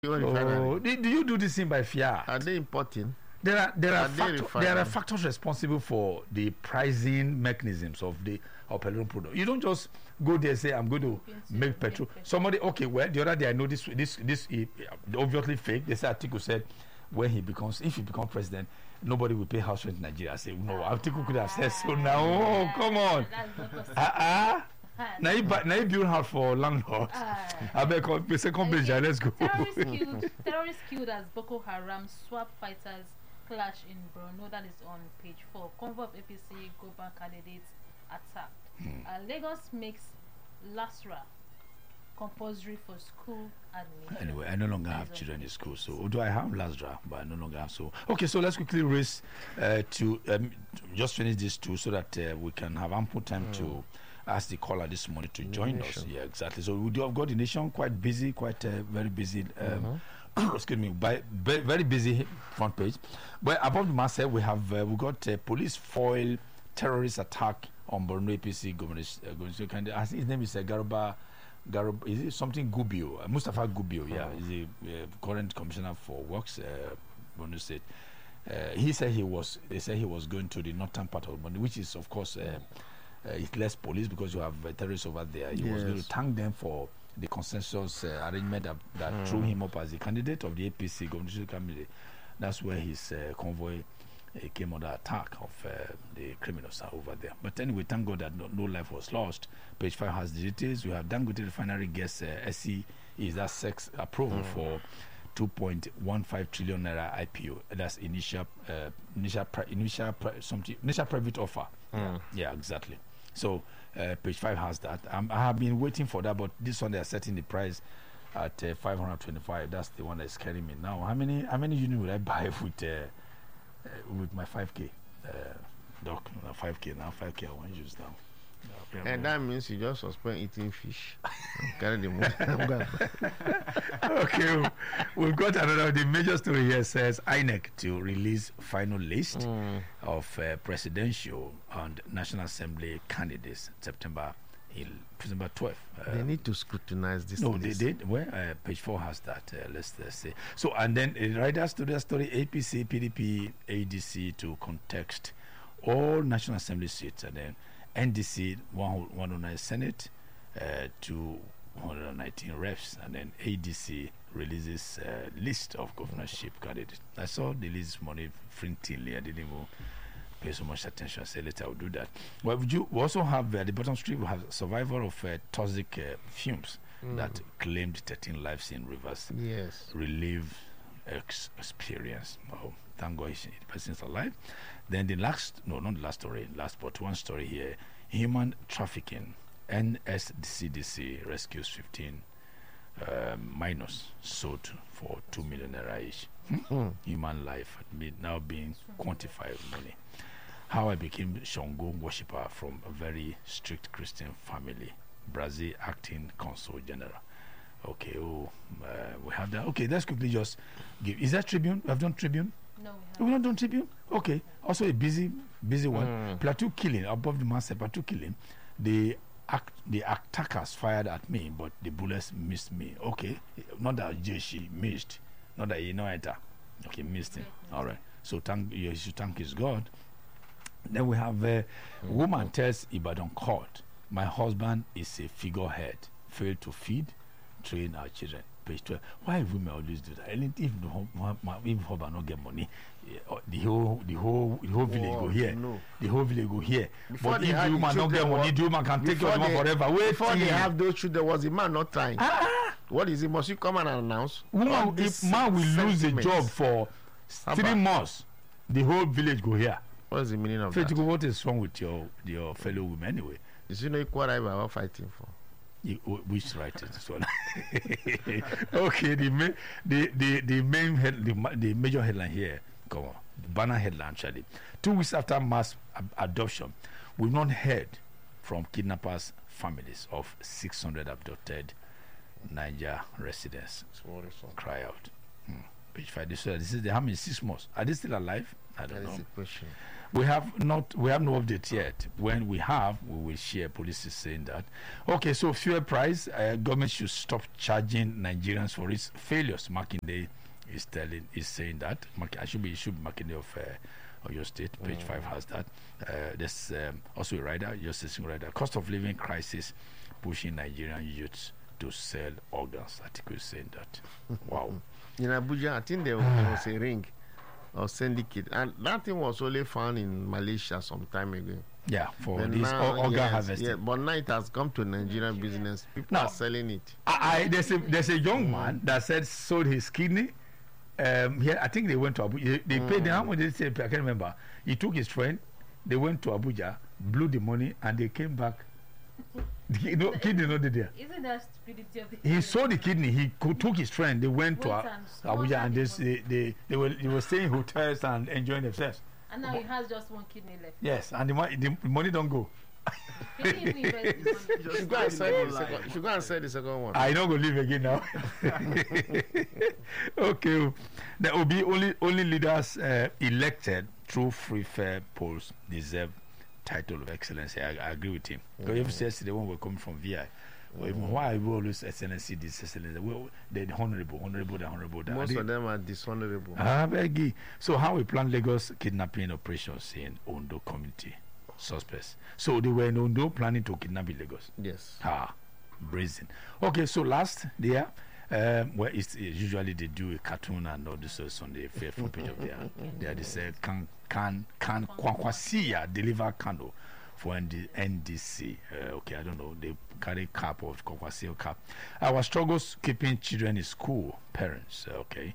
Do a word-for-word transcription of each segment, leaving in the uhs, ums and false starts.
Oh, do, do you do this thing by fiat? Are they importing? There are there are, Are they factor, refining? there are factors responsible for the pricing mechanisms of the of petroleum product. You don't just go there and say I'm going to Yes, make yes, petrol. yes, yes. Somebody okay, well the other day I know this this this uh, obviously fake. They say Atiku said when he becomes if he becomes president, nobody will pay house rent in Nigeria. I say no, Atiku could have said so now. Oh come on, That's not possible. ah ah. Ah, Now you buy, now you build house for landlords. ah. I beg you, second page, let's go. Terrorists killed, terrorists killed as Boko Haram swap fighters clash in Borno. That is on page four. Convoy of A P C Goban candidates attacked. Uh, Lagos makes LASRA compulsory for school admission. Anyway, I no longer have children in school, so although I have Lazra, but I no longer have. So okay, so let's quickly race uh, to um, just finish these two so that uh, we can have ample time mm. to ask the caller this morning to The join nation. us. Yeah, exactly. So we do have got the nation quite busy, quite uh, very busy. Um, Mhm. excuse me, by very, very busy front page. But above the mass, we have uh, we got uh, police foil terrorist attack on Borno A P C governor. Uh, governor candidate. I think his name is uh, Garuba. Garub, is it something Gubio? Uh, Mustafa Gubio, yeah, Oh. is the uh, current commissioner for works, uh, Borno State. Uh, he said he was. They said he was going to the northern part of Borno, which is of course uh, uh, it's less police because you have uh, terrorists over there. He was going to Yes. thank them for the consensus uh, arrangement that, that Mm. threw him up as the candidate of the A P C governorship candidate. That's where his uh, convoy uh, came under attack of uh, the criminals are over there. But anyway, thank God that no, no life was lost. Page five has the details. We have Dangote Refinery gets uh, S E is that sex approval Mm. for two point one five trillion naira I P O. That's initial uh, initial pri- initial pri- something initial private offer. Mm. Yeah, exactly. So uh, page five has that. Um, I have been waiting for that, but this one they are setting the price at uh, five hundred twenty-five. That's the one that's carrying me now. How many how many units would I buy with uh, uh, with my five k? Uh, doc, no, five k now. five k I want to use now. Yeah, And that means you just suspend eating fish. and Carry the money. I'm gonna- okay, we've got another. The major story here says I N E C to release final list Mm. of uh, presidential and National Assembly candidates September il- September twelfth. Uh, They need to scrutinize this. no, they list. did. Well, uh, page four has that. Uh, let's, let's see. So, and then uh, right after the story, A P C, P D P, A D C to contest all National Assembly seats, and then N D C one hundred nine Senate uh, to one hundred nineteen reps, and then A D C releases uh, list of governorship candidates. I saw the list this morning, frintingly. I didn't even pay so much attention. I said later I'll do that. Well, would you we also have uh, the bottom street. We have survivor of uh, toxic uh, fumes Mm. that claimed thirteen lives in Rivers. Yes. Relive ex- experience. Oh, thank God he- the person's alive. Then the last, no, not the last story, last but one story here: human trafficking. N S C D C rescues fifteen um, minors sold for two million naira each. Mm. Human life be- now being quantified with money. How I became Shango worshipper from a very strict Christian family. Brazil acting consul general. Okay, oh, uh, we have that. Okay, let's quickly just give. Is that Tribune? We have done Tribune. No, we We have haven't. not done Tribune. Okay, also a busy, busy one. Mm. Plateau killing above the master. Plateau killing. The act, the attackers fired at me, but the bullets missed me. Okay, not that Jeshi missed, not that you know it. Okay, missed him. All right. So thank you should thank his God. Then we have a woman tells Ibadan court, my husband is a figurehead, failed to feed, train our children. Page twelve. Why women always do that? Even if the hus- my- my- even husband not get money, eh, uh, the whole the whole the whole village go Oh, here. no. The whole village go here. Before But they if had the the woman not get children, money, what- the woman can take Before your woman they- forever. Wait Before they till- have those children, was the man not trying? Ah, What is it? Must you come and announce? All woman, these if man will lose the sentiments. job for How three about- months, the whole village go here. What is the meaning of Faith, that? what is wrong with your your fellow women anyway? Is you know equal right we are fighting for? You, wh- which right is this one? Okay, the main the the the main head, the, ma- the major headline here. Come on, the banner headline actually. Two weeks after mass ab- adoption, we've not heard from kidnappers' families of six hundred abducted Niger residents. It's worrisome. Cry out. Hmm. Page five. This, uh, this is the how many six months? Are they still alive? I don't That know. is the question. We have not. We have no update yet. When we have, we will share. Police is saying that. Okay, so fuel price. Uh, government should stop charging Nigerians for its failures. Makinde is telling is saying that. Mak- I should be should be Makinde of uh, of your state. Page mm. five has that. Uh, there's um, also a rider. Your station rider. Cost of living crisis pushing Nigerian youths to sell organs. Article is saying that. Wow. In Abuja, I think there was a ring or syndicate, and that thing was only found in Malaysia some time ago. Yeah, for But this now, organ yes, harvesting. yeah, but now it has come to Nigerian business. People Now- are selling it. I, I there's a there's a young man that said sold his kidney. Um, here I think they went to Abuja. They, they paid them. How much did they say? I can't remember. He took his friend. They went to Abuja, blew the money, and they came back. You know, kidney not there. Isn't that stupidity of the He sold the kidney. He co- took his friend. They went to Went uh, and stole Abuja, and the they, they they they were they were staying in hotels and enjoying themselves. And now he has just one kidney left. Yes, and the, mo- the money don't go. He didn't even invest his money. You should go and sell the second. You should go and sell the second one. I don't go live again now. Okay, there will be only only leaders uh, elected through free fair polls deserve title of excellency. I, I agree with him. Because mm-hmm. if says the one will come from V I, or even why we always excellency this excellency, well, the honorable, honorable, the honorable. The Most of them are dishonorable. Ah, beg. So how we plan Lagos kidnapping operations in Ondo community suspects? So they were in Ondo planning to kidnap in Lagos. Yes. Ah, brazen. Okay, so last there, um, where it's, it's usually they do a cartoon and all this is on the front page of their, there they say can can can Kwakwasiya deliver candle for N D C. Uh, okay, I don't know. They carry cap of Kwakwasiya cap. Our struggles keeping children in school. Parents. uh, Okay.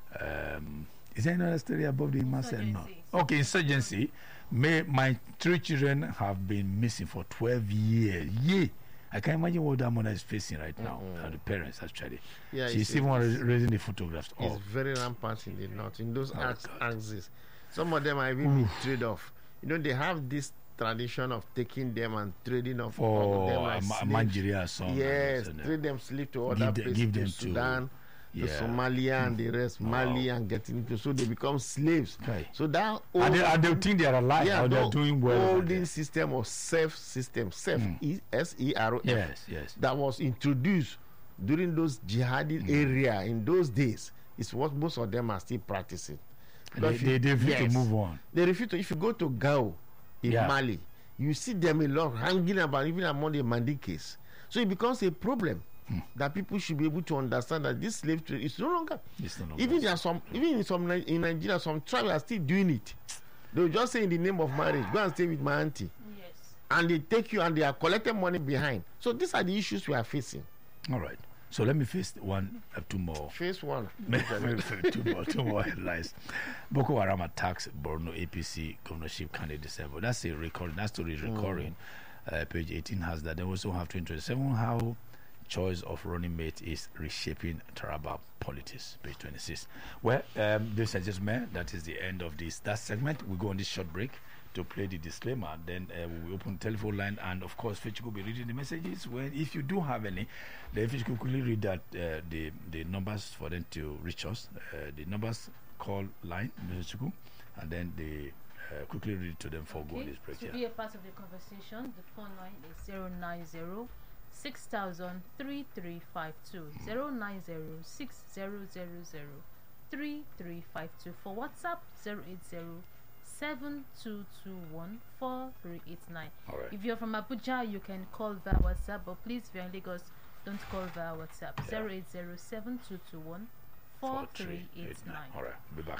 Um, is there another story above the master? No. Insurgency. Okay, insurgency. May my three children have been missing for twelve years. Yeah. I can imagine what that mother is facing right now. Mm-hmm. And the parents actually. Yeah, She's it's- even it's- ra- raising the photographs. It's Oh, very rampant in the north. In those Oh, ax- God. axes, some of them are even being traded off. You know, they have this tradition of taking them and trading off for them uh, like Ma- slaves. Nigeria song. Yes, and, uh, trade them slave to other Give them- places, give to them to- Sudan, to yeah. Somalia, and the rest, Mali, Wow. and getting into, so they become slaves. Okay. So that and, they, old- and they think they are alive yeah, or they are no, doing well. over holding there. system or self system, self E S E R O F, Yes, yes. that was introduced during those jihadi area in those days is what most of them are still practicing. They, But if they, you- they refuse to yes, move on. They refuse to. If you go to Gao in Yeah. Mali, you see them a lot hanging about, even among the Mandikes. So it becomes a problem that people should be able to understand that this slave trade is no longer. It's no longer Even there are some, even in some Ni- in Nigeria, some tribes are still doing it. They will just say in the name of marriage, go and stay with my auntie, Yes. and they take you and they are collecting money behind. So these are the issues we are facing. All right. So let me face one, uh, two more. Phase one. two more, two more headlines. Boko Haram attacks Borno A P C governorship candidate December. That's a record. That story is recurring. Uh, page eighteen has that. They also have twenty twenty-seven. How choice of running mate is reshaping Taraba politics. Page twenty-six. Well, um, this is just me. That is the end of this that segment. We go on this short break to play the disclaimer. Then uh, we will open the telephone line, and of course, Fitch will be reading the messages. When if you do have any, then Fitch could quickly read that uh, the the numbers for them to reach us. Uh, the numbers call line, Mister Chuku, and then they uh, quickly read it to them for go on Okay. this break. To Yeah. be a part of the conversation, the phone line is zero nine zero six thousand three three five two. zero nine zero six zero zero zero three three five two. For WhatsApp, zero eight zero seven two two one four three eight nine. All right. If you're from Abuja, you can call via WhatsApp, but please, if you're in Lagos, don't call via WhatsApp. Yeah. zero eight zero seven two two one four three eight nine. All right. Be back.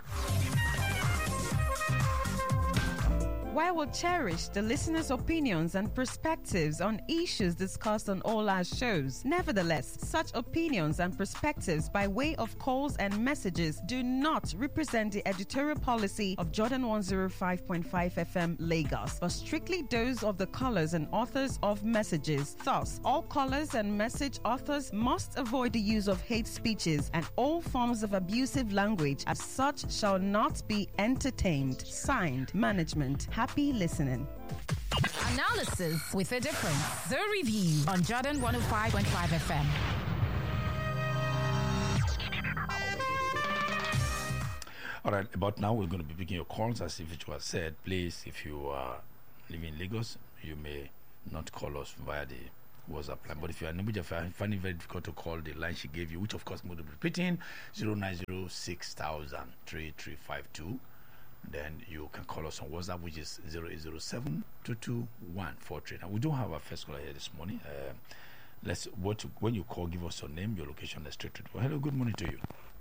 While we'll cherish the listeners' opinions and perspectives on issues discussed on all our shows, nevertheless, such opinions and perspectives by way of calls and messages do not represent the editorial policy of Jordan one oh five point five F M Lagos, but strictly those of the callers and authors of messages. Thus, all callers and message authors must avoid the use of hate speeches and all forms of abusive language, as such shall not be entertained. Signed, Management. Happy listening. Analysis with a difference. The Review on Jordan one oh five point five F M. All right, about now we're going to be picking your calls. As if it was said, please, if you are living in Lagos, you may not call us via the WhatsApp line. But if you are in Abuja, if you find it very difficult to call the line she gave you, which of course I'm going to be repeating, zero nine zero six thousand three three five two, then you can call us on WhatsApp, which is zero eight zero seven two two one four three. Now, we don't have our first caller here this morning. Uh, let's what to, when you call, give us your name, your location, let's straight to it. Well, hello, good morning to you.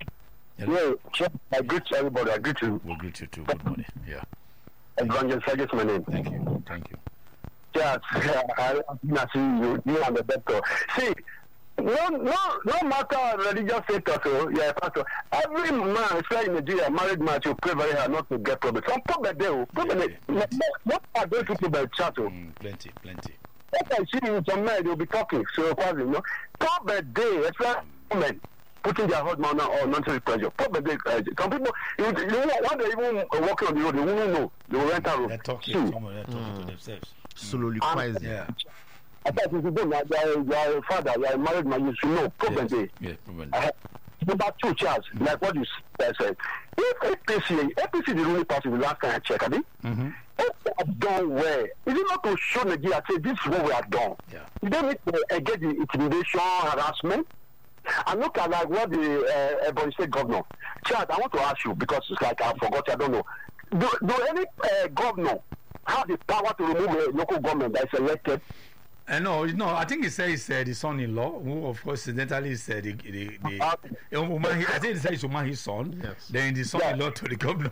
Hello. Yeah, I greet everybody. I greet you. We'll greet you too. Good morning. Yeah. Evangelist Sergeant, my name. Thank you. Thank you. Yes, yeah, I, I see you, you and the doctor. See, no, no, no matter religious status, oh, yeah, pastor. Every man, especially in Nigeria, married man, should pray very hard not to get problems. Some problem there, oh, problem. Yeah, yeah. What are those people by chat? Oh? Mm, plenty, plenty. What I see in some men, they'll be talking. So, you know, problem day, especially women putting their husband on or non pressure. Problem day, uh, some people, you, you know, when they even uh, walking on the road, they won't know. They will rent a room. They're talking, someone, they're talking mm. to themselves. Soliloquizing. Yeah. I thought if you don't, you are, you are a father, you are a married man, you should know. Problem Yes. day. Yeah, problem. I have about two charts, mm-hmm. like what you said. If A P C, A P C the only party the last time I checked, I Mm-hmm. if they have done well, is it not to show Nigeria, say this is what we have done? Yeah. You don't need to uh, get the intimidation, harassment. And look at like what the uh, Ebonyi State governor. Chad, I want to ask you, because it's like I forgot, I don't know. Do, do any uh, governor have the power to remove a local government that is elected? Uh, no, no. I think he said he said his son-in-law, who of course incidentally said the the, the Uh, Umar, I think he said it's Umar, his son. Yes. Then the son-in-law to the governor.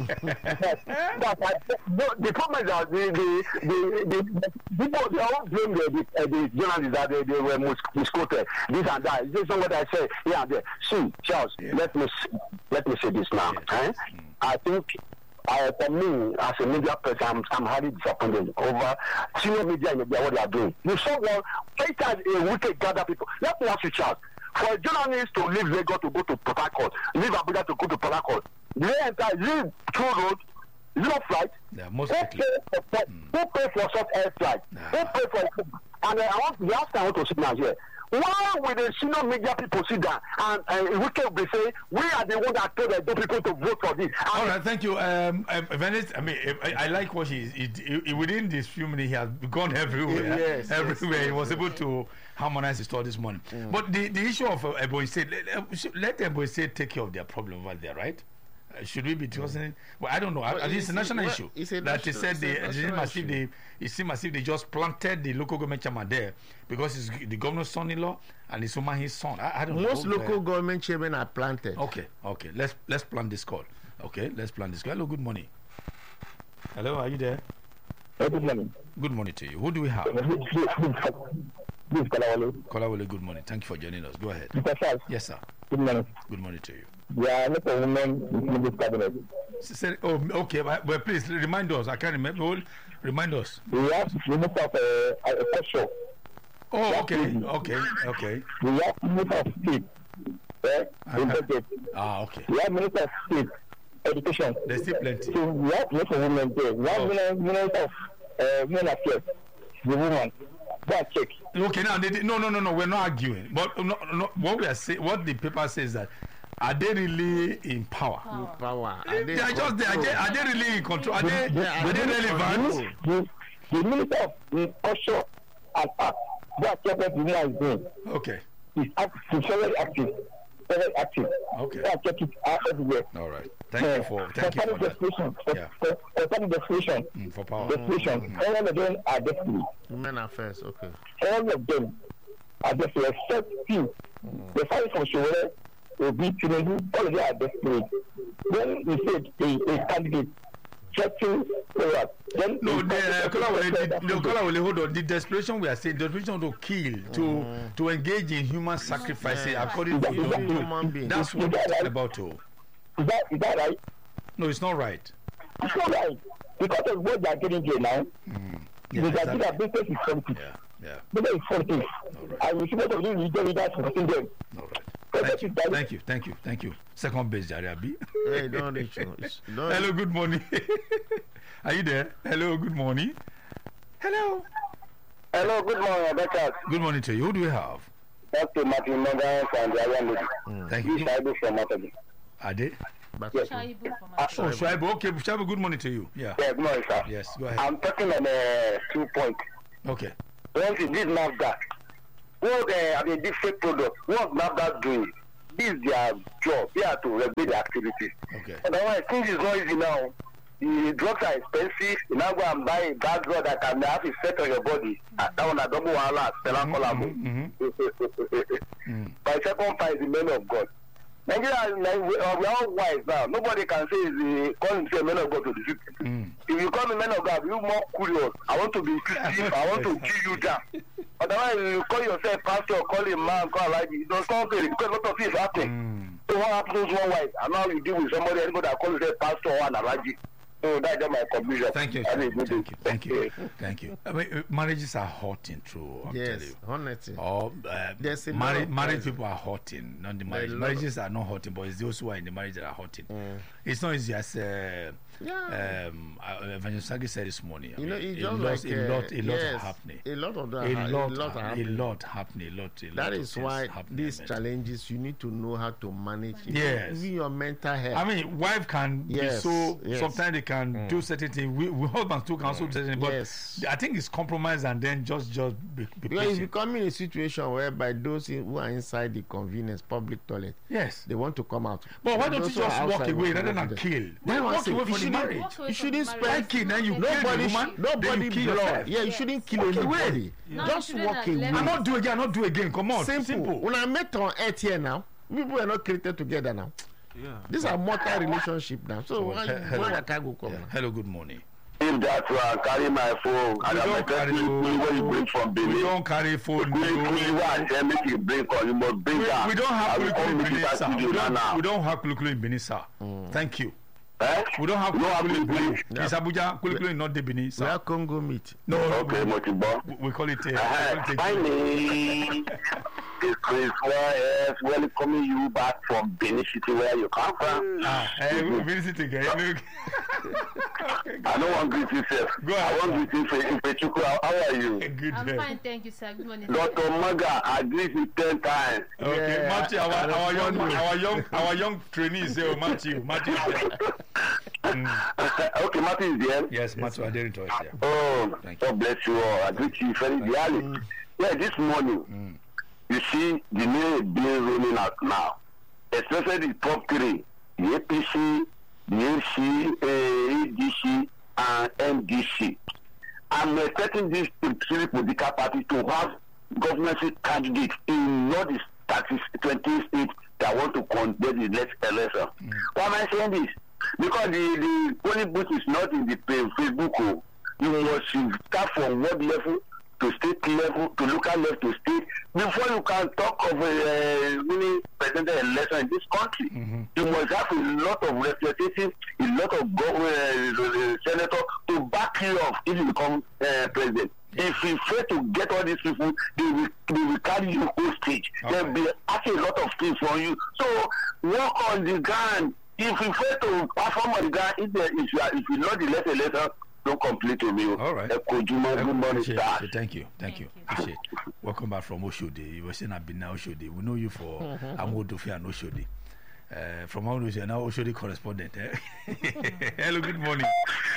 Yes, but I, the, the problem is that the the, the, the, the people they all blame the, the, uh, the journalists that they, they were mis- misquoted, this and that. This is what I say here and there. See, Charles, Yeah. let me s- let me say this now. Yes. Eh? Mm. I think. Uh, for me, as a media person, I'm, I'm highly disappointed over senior media in India, what they are doing. You saw one, eight times a week gather people. Let me ask you, Charles. For a journalist to leave Lagos to go to Port Harcourt, leave Abuja to go to Port Harcourt, do they enter, is it through road? Is it not flight? Yeah, most Who likely. pay for, mm. who pay for such air flight? Nah. Who pay for and uh, I want the last time I want to sit down here. Why will the senior media people sit down and uh, we can be saying we are the one that told the people to vote for this? And All right, thank you. Um, um, Venice, I mean, I, I like what he, he, he within this few minutes he has gone everywhere. Yes, everywhere yes, he was yes, able yes. to harmonize his thought this morning. Mm. But the, the issue of uh, Ebonyi State, let, let Ebonyi State take care of their problem over there, right? Uh, should we be discussing? Well, I don't know. Well, At least it's a national well, issue. it's a that they national- said it's they, a it seems national as if they, it seems as if they just planted the local government chairman there because it's the governor's son-in-law and it's Umar his son. I, I don't know. Most local Uh, government chairmen are planted. Okay, okay. Let's let's plan this call. Okay, let's plan this call. Hello, good morning. Hello, are you there? good morning. Good morning to you. Who do we have? This is Kalawale. Kolawole, good morning. Thank you for joining us. Go ahead. Mister Charles, Yes, sir. good morning. Good morning to you. We are not a woman in this cabinet. S- say- oh, okay. But, but please remind us. I can't remember. Hold- Remind us. We have Minister of uh, Agriculture. Oh, okay, okay, okay. We have Minister of State. Eh, in Uh-huh. budget. Ah, okay. We have Minister of State Education. There's still plenty. So we have lots of women there. We have Oh. Minister Minister of uh, Women Affairs. The woman. Go and check. Okay, now they, they- no, no, no, no. We're not arguing. But no, no, what we are saying, what the paper says that are they really in power? Power. Power. They, And they are just there. Are they, are they really in control? Are they, Yeah, are they are they relevant? The, the Minister of the Culture and Art. Go and check what the woman is doing. Okay. He's act- he's very active. Very active. Okay. Go and check it out everywhere. All right. Thank you for thank you for that. desperation. Yeah. For, for, for desperation. Mm, for power. Desperation. All of them are desperate. Women affairs. Okay. All of them are desperate except few. The fight from Shore will be Tinubu. All of them are desperate. Then we said a, a candidate getting forward. Then No, a the uh, candidate- Kolawole, the, no, Kolawole, hold on. The desperation we are saying, desperation to kill, to to engage in human sacrifice, Yeah. according to Is that- you, human being. that's Is what that we're talking right? about. Too. Is that, is that right? No, it's not right. It's not right. Because of what they are getting here now, Yeah, the exactly. Nigeria business is forty. yeah, yeah. Business is forty. right. And we see what of these leader leaders supporting them. All right. Thank you, thank you, thank you, thank you. Second base, Jariabi. Hey, don't reach. No. It's- don't- Hello, good morning. Are you there? Hello, good morning. Hello. Hello, good morning, Rebecca. Good morning to you. Who do we have? Doctor Martin Morgan and the Iron Lady. Thank This you. is Ibu from Matabi. Are they? Back Yes. to you. Shaibu from Uh, Oh, Shaibu. Okay, Shaibu, good morning to you. Yeah. Yeah, good morning, sir. Yes, go ahead. I'm talking on uh, two points. Okay. Once you did NAFDAC, what uh, I mean, this fake product, what NAFDAC doing? This is their job. They have to regulate the activities. Okay. Otherwise, things is not easy now. The drugs are expensive. You now go and buy a bad drug that can have effect on your body. Uh, that one, I don't know how Mhm, mhm. My second part is the men of God. Nigeria, like, we are we are all wise now. Nobody can say is call himself men of God to the people. Mm. If you call me men of God, you more curious. I want to be inquisitive. I want to kill you down. Otherwise, you call yourself pastor, call him man, call like it does not fail because a lot of things happening. Mm. So what happens one wise, and now you deal with somebody, anybody that calls himself pastor or an alaji. So that's just my conclusion. Thank you. I mean, Thank you. Thank you. Thank you. I mean, uh, marriages are hurting through. I'm Yes, telling you. honestly. Or uh, There's a lot married, of married pressure. people are hurting, not the marriage. lot Marriages are not hurting, but it's those who are in the marriage that are hurting. It's not easy as uh, Yeah. um, uh, Evangelist Sagi said this morning. I You know, mean, it's a just lot, like a lot, a lot yes, are happening. A lot of them. A ha- lot, a lot are a happening. lot happening. A lot, a lot. That of is things why happening, these man. challenges you need to know how to manage it. Yes. Even your mental health. I mean, wife can Yes, be so. yes. Sometimes they can do certain things. We, we husbands too can also do certain things. But Yes. I think it's compromise and then just just be, be Because it's patient. becoming a situation whereby those in, who are inside the convenience public toilet, Yes. they want to come out. But why And don't you those who are just walk outside away want to rather walk than in. kill? Why Walk was it? away You from the shouldn't- marriage. Walk away You from shouldn't the spend- marriage. Why kill? Then you Okay. kill the Nobody, woman. should, nobody then you kill blood. yourself. Yeah, you Yes. shouldn't kill Walk away. anybody. Now Just you walk shouldn't away. have I'm not do again. I'm not do again. Come on. Simple. Simple. When I met on earth here now, people are not created together now. Yeah. These are mortal relationship now. So why, he- hello. why I can't go come Yeah. now? Hello. Good morning. If that one carry my phone, and I'm don't carry expecting phone. where you bring from We Benin. don't carry phone. We no. we want to make you bring, or you must bring We, that. we don't have I will kulikuli come in meet you Benin, at sir. We studio now, don't, now. we don't have kulikuli in Benin, sir. Thank you. Eh? We don't have You don't have kulikuli in Benin. kulikuli? It's Abuja. Kulikuli is not the Benin, We sir. are Congo meat. No. Okay, we, Motibo. we call it. Uh, we Uh, call it my name is Chris Wires, welcoming you back from Benin City, where you come from. Ah, hey, we visit again. Look. I don't want greet you, sir. Go I ahead, want greet you, Ife Chukwu. How how are you? Good. I'm day. fine, thank you, sir. Good morning. Doctor Maga, I greet you ten times. Okay, Yeah, Matthew, our, I our young, respond to- our young, our young trainee is here. Matthew, Matthew is here. Mm. Okay, Martin is there. Yes, Matthew Aderinto is here. Oh, Thank God bless you all. I greet you very dearly. Yeah, this morning, you see the new bill rolling out now, especially the top three, the A P C, the A C, uh, A D C, and N D C. I'm expecting these three political parties to have government candidates in not the thirty, twenty states that want to contest the next election. Why am I saying this? Because the, the polling booth is not in the pa- Facebook. Oh. You must start from ward level to state level to local level to state before you can talk of a uh, winning presidential election in this country. Mm-hmm. You must have a lot of representatives, a lot of government uh, senators to back you up if you become uh, president. If you fail to get all these people, they will, they will carry you hostage. Okay. They'll be asking a lot of things from you. So work on the ground. If you fail to perform on the ground, if, there, if you are, if you not the less election, don't complain to me. All right. Ekojuma, good morning, Appreciate sir. it. Thank you. Thank you. Thank you. Appreciate it. Welcome back from Oshodi. You were saying I've been now Oshodi. We know you for Amodofi and Oshodi. Uh, from Amodofi, now Oshodi correspondent. Eh? Hello, good morning.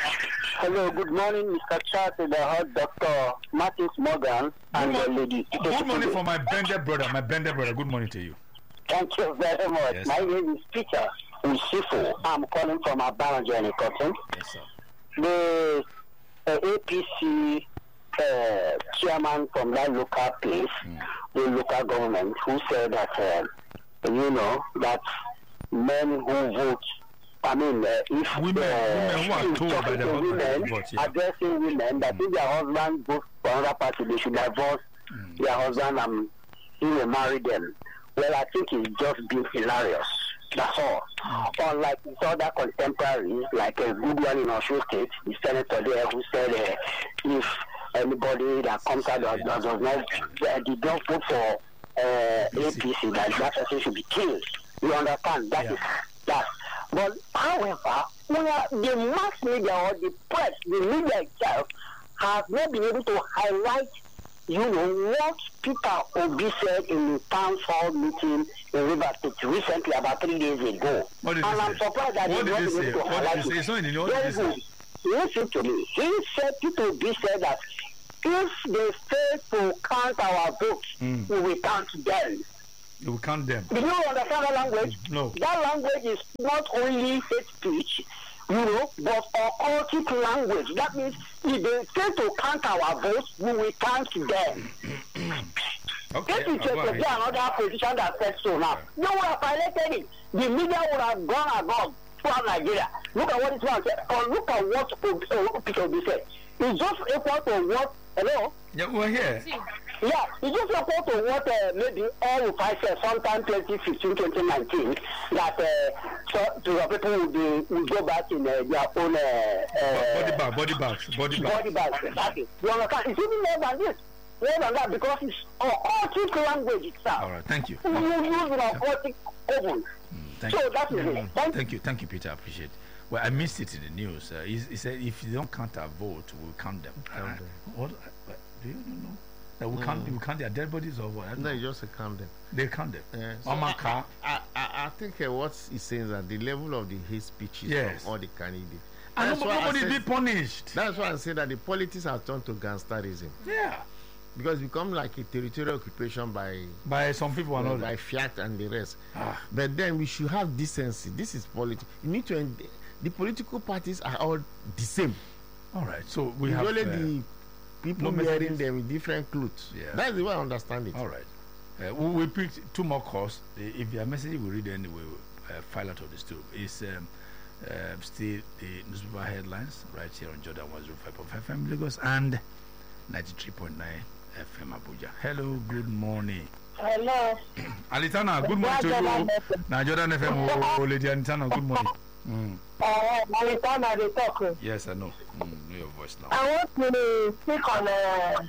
Hello, good morning, Mister Charles, the hot Doctor Martin Morgan, and Good the mo- lady. Good morning for my bended brother. My bended brother. Good morning to you. Thank you very much. Yes, My sir. name is Peter Usifu. I'm calling from Abanajo and Cotton. Yes, sir. The uh, A P C uh, chairman from that local place, Mm. the local government, who said that, uh, you know, that men who vote, I mean, uh, if Women- uh, women who are if told by talking the to husband women, to vote, yeah. addressing women, that if their husband goes for another party, they should divorce Mm. their husband and he will marry them. Well, I think it's just been hilarious. That's all. Unlike his other contemporaries, like a good one in Osho State, the senator there who said uh, if anybody that comes out that does not uh, did not vote for uh, A P C, that that person should be killed. You understand? That Yeah. is that. But however, we are, the mass media or the press, the media itself, has not been able to highlight you know, what Peter Obi said in the town hall meeting in River State recently, about three days ago. What did and he I'm say? surprised that What he did he wasn't say? able to What did highlight he say? it. It's not in the what Very did he say? good. Listen to me. He said, Peter Obi said that if they fail to count our votes, Mm. we will count them. You will count them. Do you understand that language? No. That language is not only hate speech, you know, but occultic language. That means if they fail to count our votes, we will count them. Okay. This is I'll go just ahead. another position that says so now. You would have highlighted it. The media would have gone above throughout Nigeria. Look at what this man said, or look at what uh, Peter Obi said. It's just equal to what, hello? Yeah, we're here. See, Yeah, it's just equal to what uh, maybe all of us said sometime twenty fifteen, twenty nineteen, that uh, so, so the people will, be, will go back in uh, their own uh, Body uh, bag, body bags, body bags. body bags. Exactly. You understand? It's even more than this. More than that, because it's occultic language itself. All right, thank you. You Okay. use an occultic oven. Thank So you. that is it. Thank Thank you, thank you, Peter. I appreciate it. Well, I missed it in the news. Uh, he, he said if you don't count our vote, we'll count them. Count Uh, them. What? Uh, do you know? That we count, we count their dead bodies or what? I don't No, know. you just say calm down. They count them. Yeah, so On my car. I, I, I think uh, what he's saying is that the level of the hate speeches Yes. from all the candidates. And That's why I nobody said- be punished. That's why I say that the politics have turned to gangsterism Yeah. because it become like a territorial occupation by By some people and all by that. Fiat and the rest. Ah. But then we should have decency. This is politics. You need to. En- the political parties are all the same. All right. So we It's have. only uh, the people no wearing messages? them in different clothes. Yeah. That's the way I understand it. All right. Uh, we, we picked two more calls. Uh, If your message we read anyway, we'll uh, file out of this too. It's um, uh, still the newspaper headlines right here on Jordan one oh five point five F M Lagos and ninety-three point nine F M Abuja. Hello, good morning. Hello. Alitana, good morning to you. Now Jordan F M, oh, Lady Alitana, good morning. Mm. Uh, Alitana, they talk. Yes, I know. Mm, know your voice now. I want to speak on uh,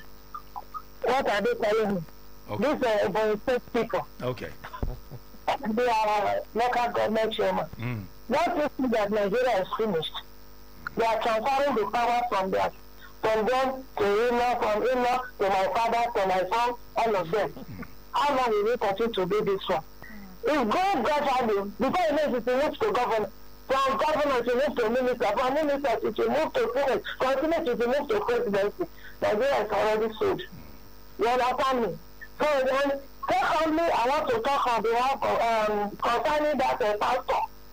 what are they telling me? Okay. These uh, Ebonyi State people. Okay. They are local government chairman. Mm. Not to see that Nigeria is finished. They are transferring the power from their from them to in-law, from in-law to my father, to my son, all of them. How long will we continue to do this one? If God gradually, before it moves, it will move to government. From government to move to minister, from minister it will move to senate, from senate it will move to presidency. Nigeria is already sold. You understand me? So then, secondly, I want to talk on behalf of um, concerning that uh, pastor.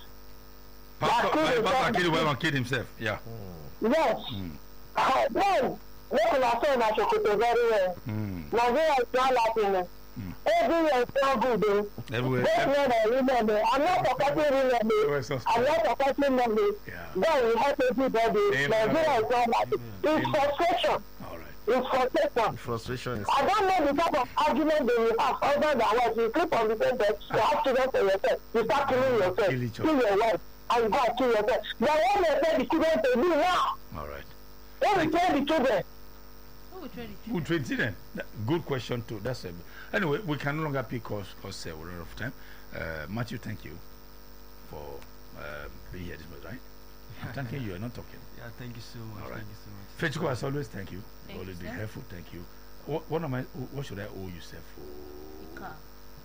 Pastor, Pastor- Pastor Akili Wema killed himself. Yeah. Yes. Mm. Uh, then, make una say na Sokoto very well. Mm. Nigeria is not laughing. Mm. Everywhere is not good. eh. Everywhere. This men are women. eh. I'm not supporting women. eh. Everywhere is not I'm not supporting men. eh. Yeah. Then we help everybody. Amen. Nigeria is not laughing. It's Amen. frustration. All right. It's frustration. Frustration is. I don't know the type of argument they will have other than what you sleep on the same bed, you have children for yourself, you start killing yourself, Kill each other. kill your wife, and you go and kill yourself. But what they say the children to do now, All right. what we tell the children, who will trade it? Who twenty then? That- Good question too. That's a, anyway. We can no longer pick calls because uh, we're out of time. Uh, Matthew, thank you for um, being here this morning. Right? I'm thanking you. You're not talking. Yeah, thank you so much. All right. Thank you so much. Fechiko, as always, thank you. Thank always you, be sir. helpful. Thank you. What, what am I? What should I owe you, sir? For Car.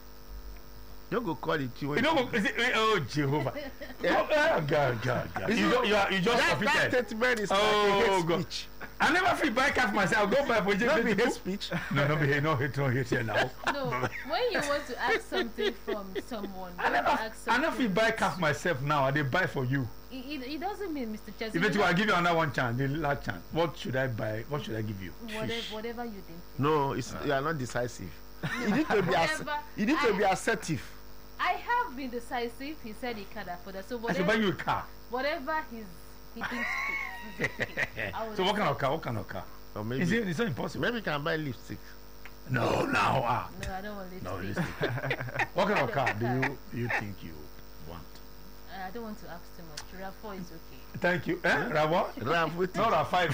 You go call it you. you know, is it, oh Jehovah! Oh, oh, God, God, God! You, don't- you, are, you just that, that competed. statement is Oh, like a hate God. speech. I never feel bad cat myself. I'll go for a project. Not be hate speech. No, no, be no hate, no hate here now. No, when you want to ask something from someone, I you never, ask I never feel something. buy calf myself now. I they buy for you. It, it, it doesn't mean, Mister Chelsea. If it I give you another one chance, the last chance. What should I buy? What should I give you? whatever, Fish. whatever you think. No, it's, you are not decisive. You need to be ass- Whatever. you need to I- be assertive. I have been decisive. He said he can't afford that. So I should buy whatever, you a car. whatever he's, he thinks fit. is okay. I will So what kind of accept. car? What kind of car? Or Is maybe it? It's not impossible. maybe you can buy lipstick. No, now ah. No, I don't want this. No, to be- listen. What kind of car do you you think you want? I don't want to ask too much. RAV four is okay. Thank you. Eh? Rabo? Rav with Not a five.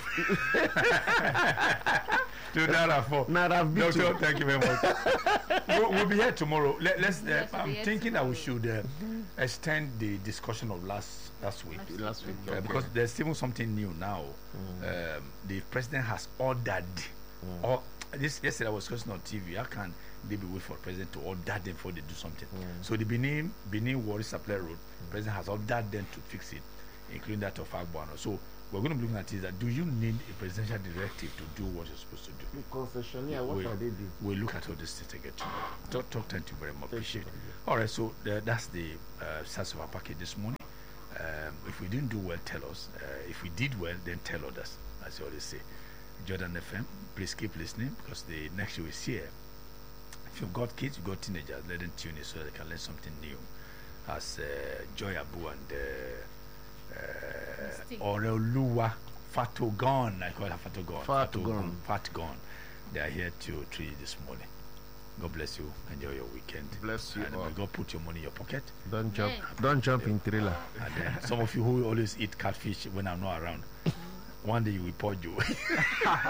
To that a four. Nah, Rav beat Doctor, you. thank you very much. we'll, we'll be here tomorrow. Let, let's. Uh, Yes, we'll be I'm here thinking that we tomorrow. should uh, extend the discussion of last last week. last week. Uh, okay. because there's even something new now. Um, the president has ordered, or this yesterday I was discussing on T V. How can they be wait for the president to order them before they do something? Mm. So the Benin Benin Warri Supply Road, mm. president has ordered them to fix it, including that of Agboano. So we're going to be looking at is that do you need a presidential directive to do what you're supposed to do? The concessionaire, what we, are they doing? We'll look at all this things again tomorrow. Talk, talk, thank you very much. Thank Appreciate you. it. All right, so uh, that's the uh, start of our package this morning. Um, if we didn't do well, tell us. Uh, if we did well, then tell others, as you always say. Jordan F M, please keep listening because the next show is here. If you've got kids, you've got teenagers, let them tune in so they can learn something new. As uh, Joy Abu and uh, uh, Oreoluwa Fatogon, I call her Fatogon. Fatogon. Fatogon. They are here till three this morning. God bless you. Enjoy your weekend. Bless you and all. may God put your money in your pocket. Don't jump. Yeah. Don't jump in trailer. And then some of you who always eat catfish when I'm not around, one day you will report you.